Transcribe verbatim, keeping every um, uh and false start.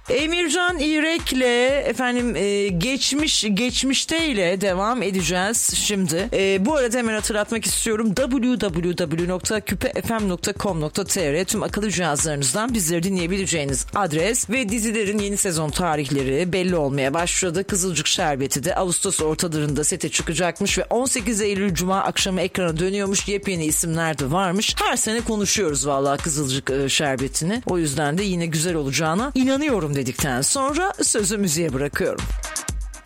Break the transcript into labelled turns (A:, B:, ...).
A: Emircan İrek'le efendim e, geçmiş geçmişte ile devam edeceğiz şimdi. E, bu arada hemen hatırlatmak istiyorum. double-u double-u double-u nokta küpe f m nokta com nokta t r tüm akıllı cihazlarınızdan bizleri dinleyebileceğiniz adres ve dizilerin yeni sezon tarihleri belli olmaya başladı. Kızılcık Şerbeti de Ağustos ortalarında sete çıkacakmış ve on sekiz Eylül Cuma akşamı ekrana dönüyormuş. Yepyeni isimler de varmış. Her sene konuşuyoruz vallahi Kızılcık Şerbeti'ni. O yüzden de yine güzel olacağına inanıyorum dedikten sonra sözü müziğe bırakıyorum.